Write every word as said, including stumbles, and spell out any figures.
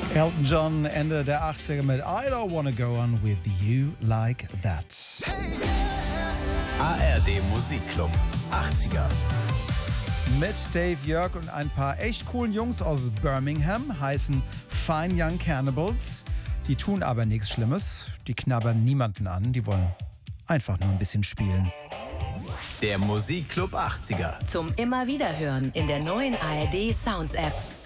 Elton John, Ende der achtziger mit I Don't Wanna Go On With You Like That. A R D Musikclub achtziger. Mit Dave Jörg und ein paar echt coolen Jungs aus Birmingham, heißen Fine Young Cannibals. Die tun aber nichts Schlimmes, die knabbern niemanden an, die wollen einfach nur ein bisschen spielen. Der Musikclub achtziger. Zum immer wieder hören in der neuen A R D Sounds App.